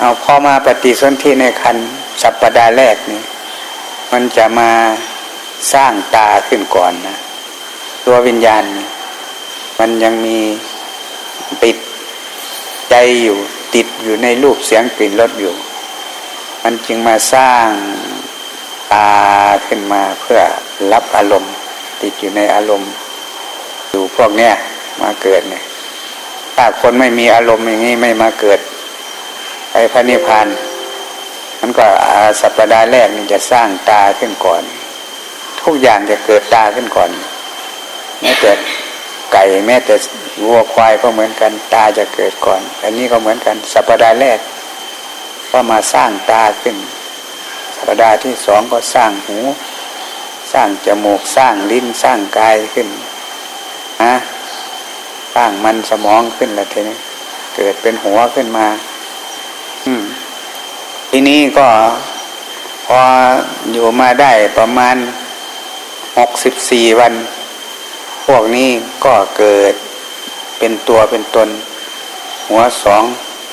พอมาปฏิสนธิในครรภ์สัปดาห์แรกนี่มันจะมาสร้างตาขึ้นก่อนนะตัววิญญาณมันยังมีติดใจอยู่ติดอยู่ในรูปเสียงกลิ่นรสอยู่มันจึงมาสร้างตาขึ้นมาเพื่อรับอารมณ์ติดอยู่ในอารมณ์อยู่พวกเนี้ยมาเกิดเนี่ยถ้าคนไม่มีอารมณ์อย่างนี้ไม่มาเกิดไปพระนิพพานมันก็สัปดาห์แรกนี่จะสร้างตาขึ้นก่อนทุกอย่างจะเกิดตาขึ้นก่อนแม้แต่ไก่แม้แต่วัวควายก็เหมือนกันตาจะเกิดก่อนอันนี้ก็เหมือนกันสัปดาห์แรกก็มาสร้างตาขึ้นสัปดาห์ที่สองก็สร้างหูสร้างจมูกสร้างลิ้นสร้างกายขึ้นสร้างมันสมองขึ้นแล้วทีนี้เกิดเป็นหัวขึ้นมาทีนี้ก็พออยู่มาได้ประมาณ64วันพวกนี้ก็เกิดเป็นตัวเป็นตนหัวสอง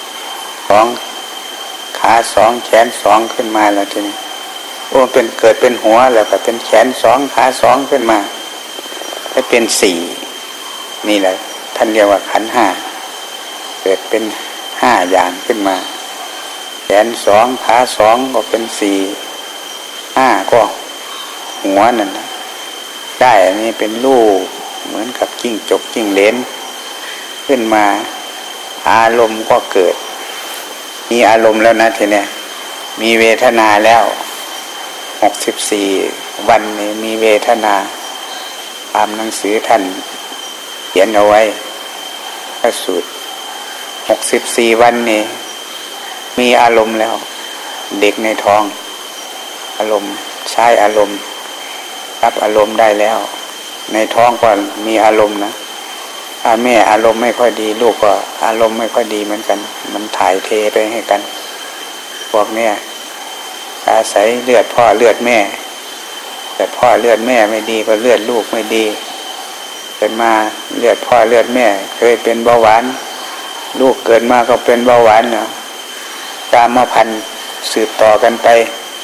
ขาสองแขนสองขึ้นมาแล้วทีนี้เป็นเกิดเป็นหัวแล้วก็เป็นแขนสองขาสองขึ้นมาให้เป็นสี่นี่แหละท่านเรียกว่าขันธ์ห้าเกิดเป็นห้าอย่างขึ้นมาแขนสองขาสองก็เป็นสี่ห้าก็หัวนั่นนะได้อันนี้เป็นรูปเหมือนกับจิ้งจกจิ้งเหลนขึ้นมาอารมณ์ก็เกิดมีอารมณ์แล้วนะทีนี้มีเวทนาแล้ว64วันนี้มีเวทนาตามหนังสือท่านเขียนเอาไว้พระสูตร64วันนี้มีอารมณ์แล้วเด็กในท้องอารมณ์ใช้อารมณ์รับอารมณ์ได้แล้วในท้องก็มีอารมณ์นะถ้าแม่อารมณ์ไม่ค่อยดีลูกก็อารมณ์ไม่ค่อยดีเหมือนกันมันถ่ายเทไปให้กันพวกเนี้ยอาศัยเลือดพ่อเลือดแม่เลือดพ่อเลือดแม่ไม่ดีก็เลือดลูกไม่ดีเกิดมาเลือดพ่อเลือดแม่เคยเป็นเบาหวานลูกเกิดมาก็เป็นเบาหวานเนาะกามพันธุ์สืบต่อกันไป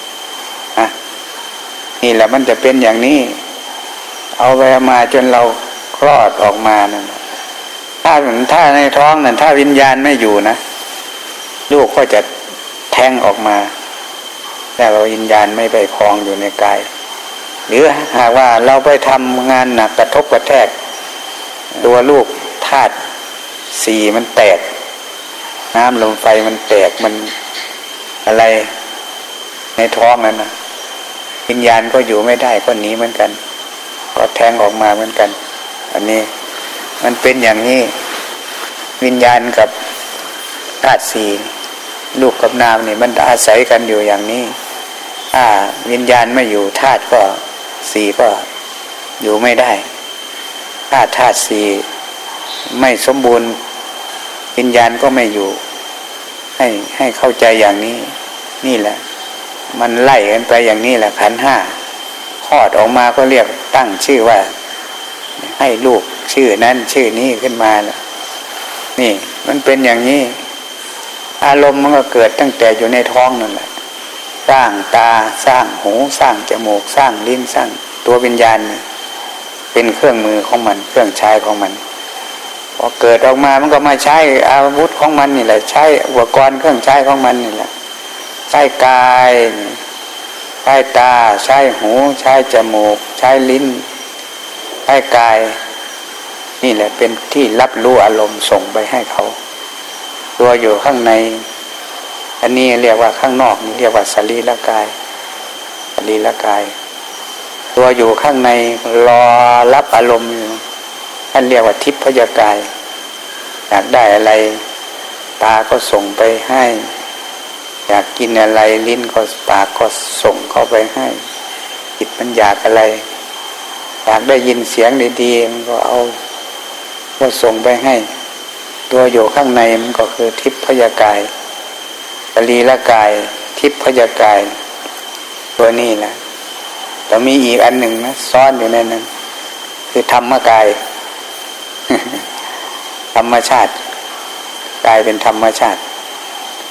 นี่แหละมันจะเป็นอย่างนี้เอาไปมาจนเราคลอดออกมานั่นถ้าในท้องนั่นถ้าวิญญาณไม่อยู่นะลูกก็จะแทงออกมาแต่เราวิญญาณไม่ไปคลองอยู่ในกายหรือหากว่าเราไปทำงานหนักกระทบกระแทกตัวลูกธาตุสี่มันแตกน้ำลมไฟมันแตกมันอะไรในท้องนั่นนะวิญญาณก็อยู่ไม่ได้ก็หนีเหมือนกันก็แทงออกมาเหมือนกันอันนี้มันเป็นอย่างนี้วิญญาณกับธาตุสี่ลูกกับนามนี่มันอาศัยกันอยู่อย่างนี้ถ้าวิญญาณไม่อยู่ธาตุก็สี่ก็อยู่ไม่ได้ถ้าธาตุสี่ไม่สมบูรณ์วิญญาณก็ไม่อยู่ให้เข้าใจอย่างนี้นี่แหละมันไล่กันไปอย่างนี้แหละขันธ์ห้าคลอดออกมาก็เรียกตั้งชื่อว่าให้ลูกชื่อนั้นชื่อนี้ขึ้นมาแล้วนี่มันเป็นอย่างนี้อารมณ์มันก็เกิดตั้งแต่อยู่ในท้องนั่นแหละสร้างตาสร้างหูสร้างจมูกสร้างลิ้นสร้างตัววิญญาณเป็นเครื่องมือของมันเครื่องใช้ของมันพอเกิดออกมามันก็มาใช้อาวุธของมันนี่แหละใช้อุปกรณ์เครื่องใช้ของมันนี่แหละใช้กายใช้ตาใช้หูใช้จมูกใช้ลิ้นใช้กายนี่แหละเป็นที่รับรู้อารมณ์ส่งไปให้เขาตัวอยู่ข้างในอันนี้เรียกว่าข้างนอกนี่เรียกว่าสรีระกายสรีระกายตัวอยู่ข้างในรอรับอารมณ์อยู่ท่านเรียกว่าทิพยกายอยากได้อะไรตาก็ส่งไปให้อยากกินอะไรลิ้นก็ปากก็ส่งเข้าไปให้จิตมันอยากอะไรอยากได้ยินเสียงดีๆมันก็เอาก็ส่งไปให้ตัวอยู่ข้างในมันก็คือทิพยกายสรีระกายทิพยกายตัวนี้แหละแต่มีอีกอันหนึ่งนะซ่อนอยู่ในนั้นคือธรรมกายธรรมชาติกายเป็นธรรมชาติ